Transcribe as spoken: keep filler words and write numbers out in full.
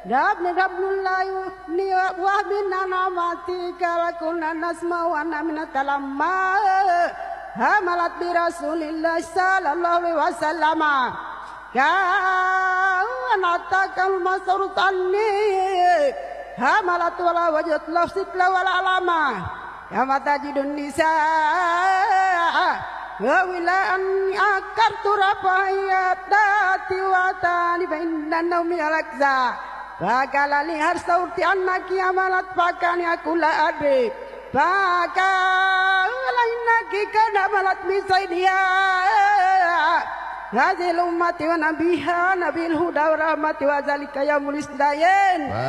Dabni Rabbullah ni wa binna namati kalakuna nasma wa namina talamma hamalat bi Rasulillah sallallahu alaihi wasallam kanat kal masrutanni hamalat wala wajat lafsit wala alama kama tajidun nisa wa wila an akartu rafayat dati wa tani fa inna nawmi alakza Bakalali har sauti annaki amalat pakani aku la adri Bakalinaki kana amalat misaidia Hazil ummati wa nabiha nabil huda wa rahmati wa zalika ya mulis dayen